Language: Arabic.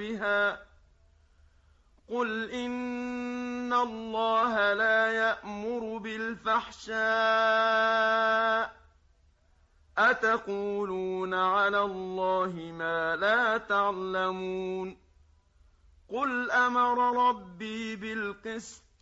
بِهَا ۚ قُلْ إِنَّ اللَّهَ لَا يَأْمُرُ بِالْفَحْشَاءِ ۖ أَتَقُولُونَ عَلَى اللَّهِ مَا لَا تَعْلَمُونَ. قُلْ أَمَرَ رَبِّي بِالْقِسْطِ